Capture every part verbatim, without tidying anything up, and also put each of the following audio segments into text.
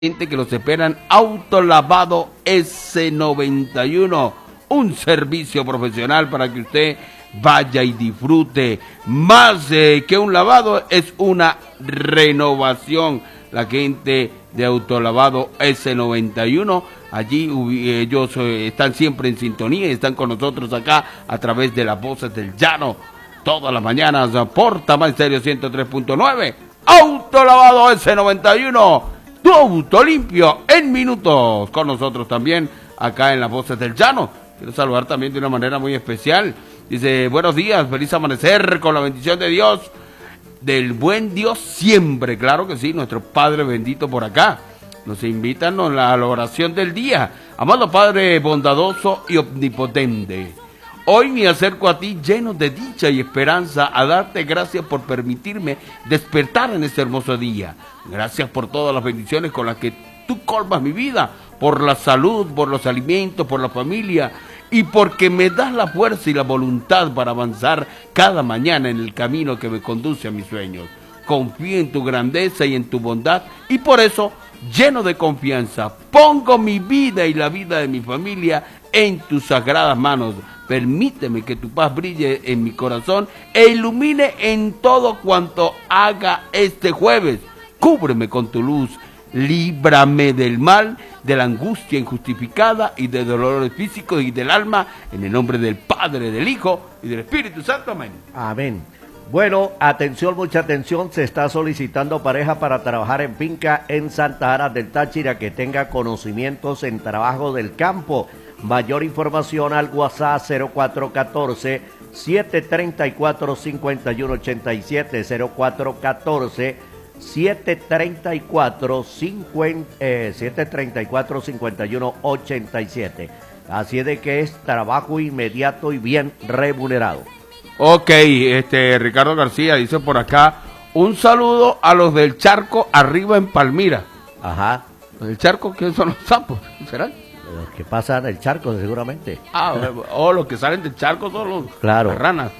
que los esperan Autolavado ese noventa y uno, un servicio profesional para que usted vaya y disfrute. Más eh, que un lavado, es una renovación. La gente de Autolavado ese noventa y uno, allí ellos eh, están siempre en sintonía y están con nosotros acá a través de las voces del llano todas las mañanas por Tamar Stereo ciento tres punto nueve. Autolavado ese noventa y uno, tu auto limpio en minutos. Con nosotros también acá en las voces del llano. Quiero saludar también de una manera muy especial. Dice, buenos días, feliz amanecer con la bendición de Dios, del buen Dios siempre. Claro que sí, nuestro Padre bendito por acá. Nos invitan a la oración del día. Amado Padre bondadoso y omnipotente, hoy me acerco a ti lleno de dicha y esperanza a darte gracias por permitirme despertar en este hermoso día. Gracias por todas las bendiciones con las que tú colmas mi vida, por la salud, por los alimentos, por la familia y porque me das la fuerza y la voluntad para avanzar cada mañana en el camino que me conduce a mis sueños. Confío en tu grandeza y en tu bondad y por eso, lleno de confianza, pongo mi vida y la vida de mi familia en tus sagradas manos. Permíteme que tu paz brille en mi corazón e ilumine en todo cuanto haga este jueves. Cúbreme con tu luz, líbrame del mal, de la angustia injustificada y de dolores físicos y del alma, en el nombre del Padre, del Hijo y del Espíritu Santo. Amén. Amén. Bueno, atención, mucha atención, se está solicitando pareja para trabajar en finca en Santa Ana del Táchira que tenga conocimientos en trabajo del campo. Mayor información al WhatsApp cero cuatro uno cuatro, siete tres cuatro, cinco uno ocho siete, cero cuatro uno cuatro, siete tres cuatro, cinco uno ocho siete. Así es de que es trabajo inmediato y bien remunerado. Ok, este Ricardo García dice por acá, un saludo a los del charco arriba en Palmira. Ajá. ¿Los del charco qué son los sapos? ¿Serán? Los que pasan el charco, seguramente. Ah, o oh, los que salen del charco son los claro. las ranas.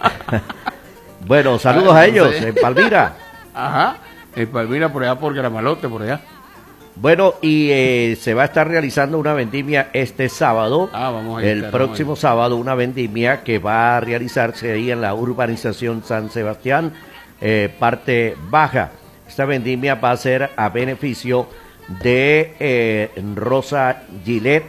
Bueno, saludos a, ver, a ellos, no sé. En Palmira. Ajá, en Palmira, por allá, por Gramalote, por allá. Bueno, y eh, se va a estar realizando una vendimia este sábado. Ah, vamos a el estar, próximo vamos a sábado, una vendimia que va a realizarse ahí en la urbanización San Sebastián, eh, parte baja. Esta vendimia va a ser a beneficio de eh, Rosa Gillette,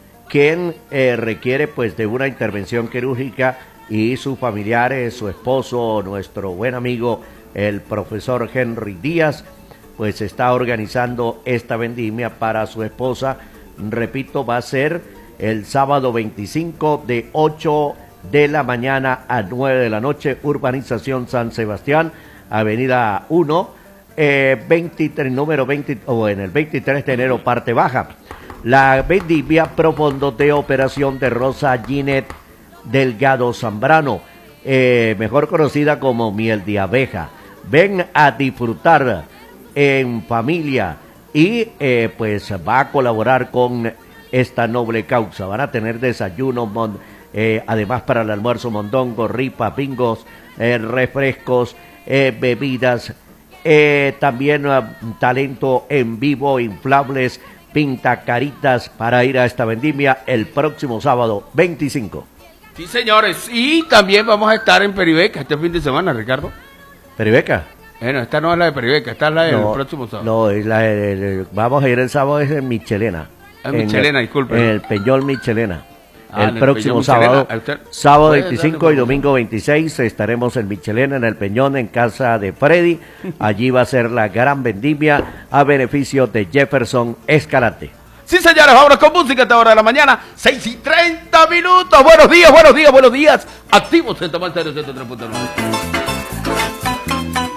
quien eh, requiere pues de una intervención quirúrgica, y sus familiares, su esposo, nuestro buen amigo el profesor Henry Díaz, pues está organizando esta vendimia para su esposa. Repito, va a ser el sábado veinticinco de ocho de la mañana a nueve de la noche, urbanización San Sebastián, avenida uno, Eh, veintitrés, número veinte, o en el veintitrés de enero, parte baja. La vendimia pro fondo de operación de Rosa Ginette Delgado Zambrano, eh, mejor conocida como miel de abeja. Ven a disfrutar en familia y eh, pues va a colaborar con esta noble causa. Van a tener desayuno, mon, eh, además para el almuerzo, mondongo, ripa, bingos, eh, refrescos, eh, bebidas. Eh, también uh, talento en vivo, inflables, pintacaritas para ir a esta vendimia el próximo sábado veinticinco. Sí, señores, y también vamos a estar en Peribeca este fin de semana, Ricardo. ¿Peribeca? Bueno, esta no es la de Peribeca, esta es la del no, próximo sábado. No, es la de, de, vamos a ir el sábado es en Michelena. En Michelena, el, disculpe. En el Peñol Michelena. Ah, el próximo el sábado, sábado veinticinco y domingo veintiséis, estaremos en Michelena, en el Peñón, en casa de Freddy. Allí va a ser la gran vendimia a beneficio de Jefferson Escalante. Sí, señores, vámonos con música a esta hora de la mañana, seis y treinta minutos. Buenos días, buenos días, buenos días. Activos en Tamar Stereo ciento tres punto nueve.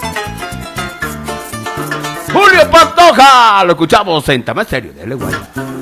Julio Pantoja, lo escuchamos en Tamar Stereo de Leguay.